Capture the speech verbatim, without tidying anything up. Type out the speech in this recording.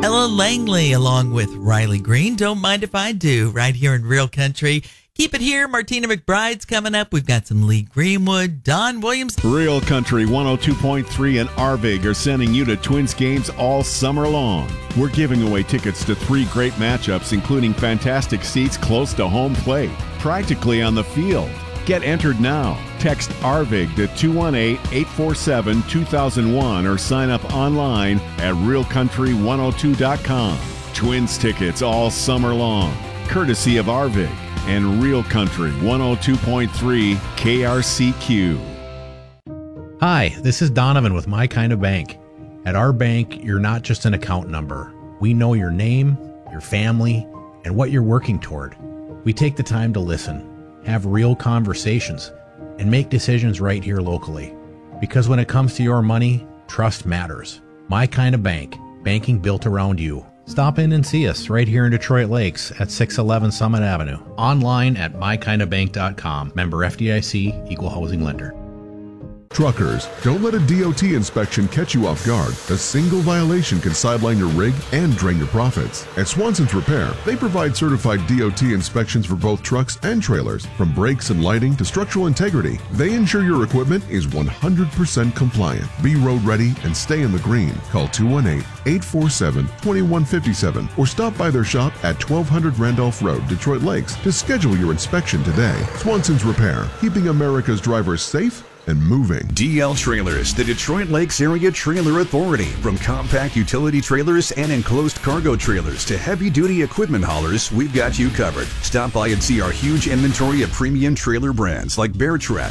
Ella Langley along with Riley Green. Don't mind if I do, right here in Real Country. Keep it here. Martina McBride's coming up. We've got some Lee Greenwood, Don Williams. Real Country one oh two point three and Arvig are sending you to Twins games all summer long. We're giving away tickets to three great matchups, including fantastic seats close to home plate, practically on the field. Get entered now. Text Arvig to two one eight, eight four seven, two thousand one or sign up online at real country one oh two dot com. Twins tickets all summer long, courtesy of Arvig and Real Country one oh two point three K R C Q. Hi, this is Donovan with My Kind of Bank. At our bank, you're not just an account number. We know your name, your family, and what you're working toward. We take the time to listen, have real conversations, and make decisions right here locally. Because when it comes to your money, trust matters. My Kind of Bank, banking built around you. Stop in and see us right here in Detroit Lakes at six eleven Summit Avenue. Online at my kind of bank dot com. Member F D I C, Equal Housing Lender. Truckers, don't let a D O T inspection catch you off guard. A single violation can sideline your rig and drain your profits. At Swanson's Repair, they provide certified D O T inspections for both trucks and trailers. From brakes and lighting to structural integrity, they ensure your equipment is one hundred percent compliant. Be road ready and stay in the green. Call two one eight, eight four seven, two one five seven or stop by their shop at twelve hundred Randolph Road, Detroit Lakes to schedule your inspection today. Swanson's Repair, keeping America's drivers safe and moving. D L Trailers, the Detroit Lakes Area Trailer Authority. From compact utility trailers and enclosed cargo trailers to heavy-duty equipment haulers, we've got you covered. Stop by and see our huge inventory of premium trailer brands like Bear Trek,